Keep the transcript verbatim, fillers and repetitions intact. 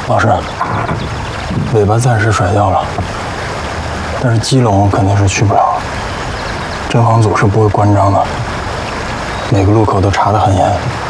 老师，尾巴暂时甩掉了，但是鸡笼肯定是去不了。侦防组是不会关张的，每个路口都查得很严。